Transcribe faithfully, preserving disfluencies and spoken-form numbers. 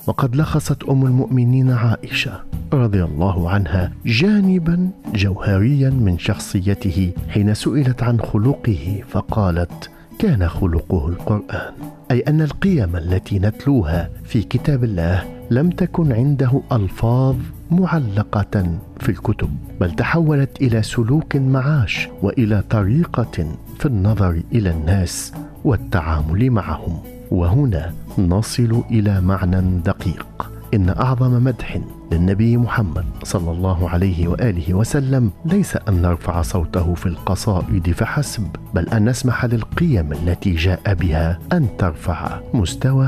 وقد لخصت أم المؤمنين عائشة رضي الله عنها جانبا جوهريا من شخصيته حين سئلت عن خلقه فقالت: كان خلقه القرآن، أي أن القيم التي نتلوها في كتاب الله لم تكن عنده ألفاظ معلقة في الكتب، بل تحولت إلى سلوك معاش وإلى طريقة في النظر إلى الناس والتعامل معهم. وهنا نصل إلى معنى دقيق: إن أعظم مدح للنبي محمد صلى الله عليه وآله وسلم ليس أن نرفع صوته في القصائد فحسب، بل أن نسمح للقيم التي جاء بها أن ترفع مستوى